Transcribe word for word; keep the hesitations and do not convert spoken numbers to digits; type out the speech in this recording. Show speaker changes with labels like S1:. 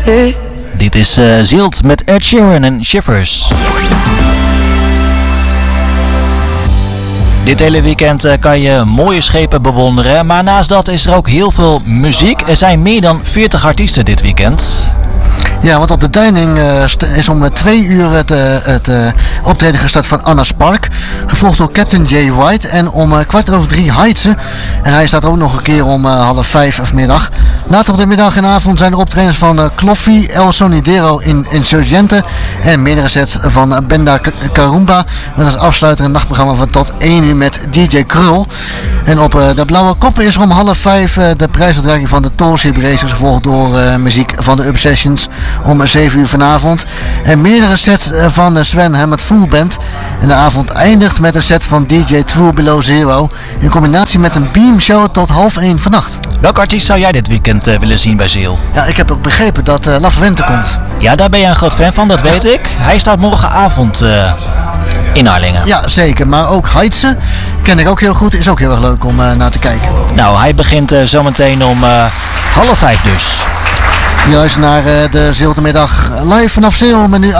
S1: Hey.
S2: Dit is uh, Zielt met Ed Sheeran en Shivers. Dit hele weekend uh, kan je mooie schepen bewonderen, maar naast dat is er ook heel veel muziek. Er zijn meer dan veertig artiesten dit weekend.
S3: Ja, want op de Deining uh, st- is om twee uur het, uh, het uh, optreden gestart van Anna Spark. Gevolgd door Captain J. White. En om uh, kwart over drie Heitse. En hij staat ook nog een keer om uh, half vijf vanmiddag. Later op de middag en avond zijn er optredens van uh, Kloffie, El Sonidero in Insurgente. En meerdere sets van uh, Benda K- Karumba. Met als afsluiter een nachtprogramma van tot één uur met D J Krul. En op uh, de Blauwe Koppen is er om half vijf uh, de prijsuitreiking van de Tallship Racers. Gevolgd door uh, muziek van de Obsessions. Om zeven uur vanavond. En meerdere sets van de Sven Hammett Full Band. En de avond eindigt met een set van D J True Below Zero. In combinatie met een beamshow tot half één vannacht.
S2: Welke artiest zou jij dit weekend uh, willen zien bij Ziel?
S3: Ja, ik heb ook begrepen dat uh, La Fuente komt.
S2: Ja, daar ben je een groot fan van, dat weet ik. Hij staat morgenavond uh, in Harlingen.
S3: Ja, zeker. Maar ook Heitse ken ik ook heel goed. Is ook heel erg leuk om uh, naar te kijken.
S2: Nou, hij begint uh, zometeen om uh, half vijf dus.
S3: Juist naar uh, de Ziltemiddag live vanaf Zeel met nu